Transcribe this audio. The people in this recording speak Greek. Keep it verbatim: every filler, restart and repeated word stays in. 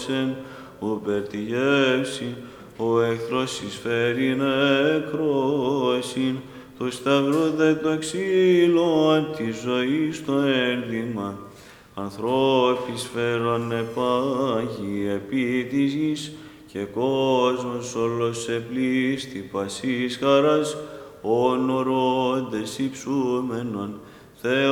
δόξεν, ούπερ τη γεύση, ο εχθρός εισφέρει νεκρόσιν, το σταυρό δε το ξύλο τη ζωή στο ένδυμα. Ανθρώπης φέρον επάγει επί της γης, και κόσμος όλος επλήστη πασής χαράς, όνορώντες υψούμενον Θεό.